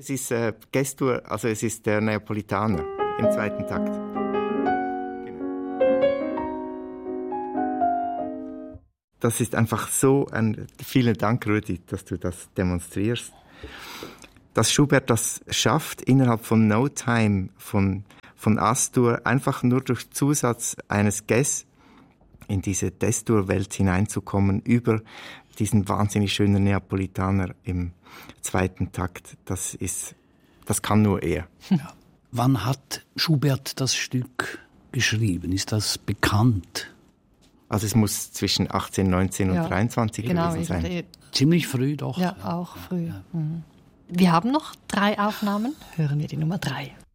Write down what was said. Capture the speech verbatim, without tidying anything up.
es ist äh, Gestur, also es ist der Neapolitaner im zweiten Takt. Das ist einfach so ein... Vielen Dank, Rüdi, dass du das demonstrierst. Dass Schubert das schafft, innerhalb von No Time, von, von Astur, einfach nur durch Zusatz eines Ges in diese Destur-Welt hineinzukommen, über diesen wahnsinnig schönen Neapolitaner im zweiten Takt. Das ist, das kann nur er. Ja. Wann hat Schubert das Stück geschrieben? Ist das bekannt? Also es muss zwischen achtzehn, neunzehn ja, und dreiundzwanzig genau, gewesen sein. Ich, Ziemlich früh doch. Ja, auch früh. Ja. Mhm. Wir haben noch drei Aufnahmen. Hören wir die Nummer drei.